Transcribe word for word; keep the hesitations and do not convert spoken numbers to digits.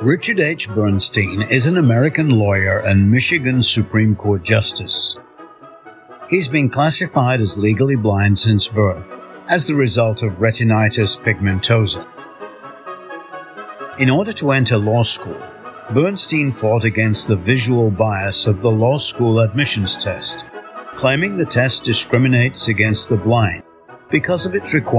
Richard H. Bernstein is an American lawyer and Michigan Supreme Court justice. He's been classified as legally blind since birth, as the result of retinitis pigmentosa. In order to enter law school, Bernstein fought against the visual bias of the law school admissions test, claiming the test discriminates against the blind because of its requirement